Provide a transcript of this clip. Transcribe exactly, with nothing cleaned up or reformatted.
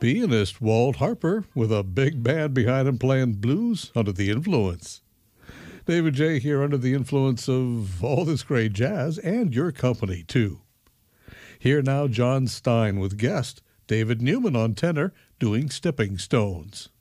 Pianist Walt Harper with a big band behind him playing blues under the influence. David J. here under the influence of all this great jazz and your company, too. Here now, John Stein with guest David Newman on tenor doing Stepping Stones.